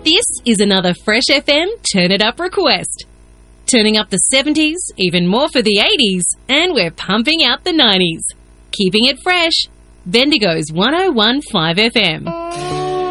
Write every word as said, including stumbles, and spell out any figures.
This is another Fresh F M Turn It Up request. Turning up the seventies, even more for the eighties, and we're pumping out the nineties. Keeping it fresh. Bendigo's one oh one point five F M.